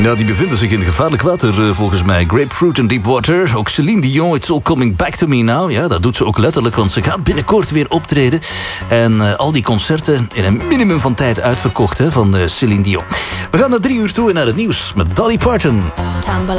Ja, die bevinden zich in gevaarlijk water volgens mij. Grapefruit en Deep Water. Ook Celine Dion, It's All Coming Back to Me Now. Ja, dat doet ze ook letterlijk, want ze gaat binnenkort weer optreden. En al die concerten in een minimum van tijd uitverkocht van Celine Dion. We gaan naar 3 uur toe en naar het nieuws met Dolly Parton.